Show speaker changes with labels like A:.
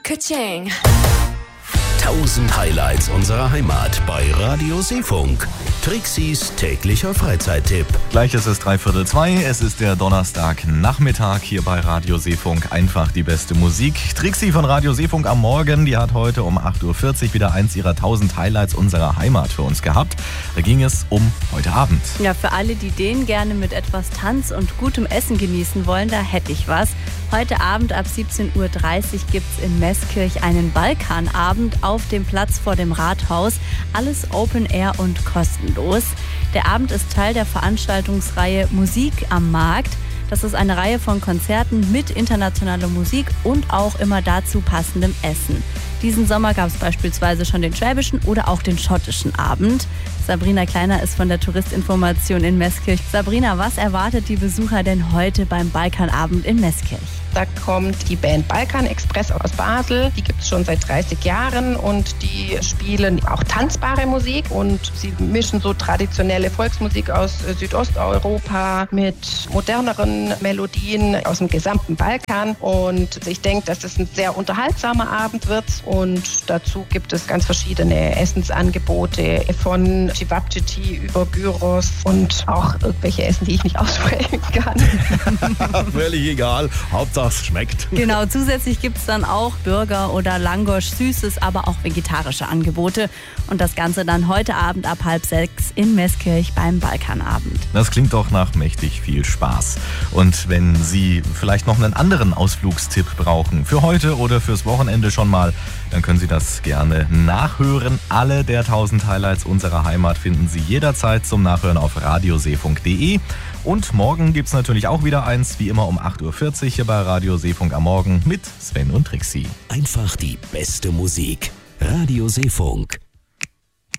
A: Ka-ching.
B: 1000 Highlights unserer Heimat bei Radio Seefunk. Trixis täglicher Freizeittipp.
C: Gleich ist es 3:45. Es ist der Donnerstagnachmittag hier bei Radio Seefunk. Einfach die beste Musik. Trixi von Radio Seefunk am Morgen, die hat heute um 8:40 Uhr wieder eins ihrer 1000 Highlights unserer Heimat für uns gehabt. Da ging es um heute Abend.
D: Ja, für alle, die den gerne mit etwas Tanz und gutem Essen genießen wollen, da hätte ich was. Heute Abend ab 17:30 Uhr gibt es in Meßkirch einen Balkanabend auf dem Platz vor dem Rathaus. Alles Open Air und kostenlos. Der Abend ist Teil der Veranstaltungsreihe Musik am Markt. Das ist eine Reihe von Konzerten mit internationaler Musik und auch immer dazu passendem Essen. Diesen Sommer gab es beispielsweise schon den schwäbischen oder auch den schottischen Abend. Sabrina Kleiner ist von der Touristinformation in Meßkirch. Sabrina, was erwartet die Besucher denn heute beim Balkanabend in Meßkirch?
E: Da kommt die Band Balkan Express aus Basel. Die gibt es schon seit 30 Jahren und die spielen auch tanzbare Musik und sie mischen so traditionelle Volksmusik aus Südosteuropa mit moderneren Melodien aus dem gesamten Balkan. Und ich denke, dass es ein sehr unterhaltsamer Abend wird und dazu gibt es ganz verschiedene Essensangebote von Cevapcici über Gyros und auch irgendwelche Essen, die ich nicht aussprechen kann.
B: Völlig egal, Hauptsache es schmeckt.
D: Genau, zusätzlich gibt es dann auch Burger oder Langosch, Süßes, aber auch vegetarische Angebote. Und das Ganze dann heute Abend ab 5:30 in Meßkirch beim Balkanabend.
C: Das klingt doch nach mächtig viel Spaß. Und wenn Sie vielleicht noch einen anderen Ausflugstipp brauchen, für heute oder fürs Wochenende schon mal, dann können Sie das gerne nachhören. Alle der 1000 Highlights unserer Heimat finden Sie jederzeit zum Nachhören auf radioseefunk.de. Und morgen gibt es natürlich auch wieder eins, wie immer um 8:40 Uhr hier bei Radio Seefunk am Morgen mit Sven und Trixi.
B: Einfach die beste Musik. Radio Seefunk.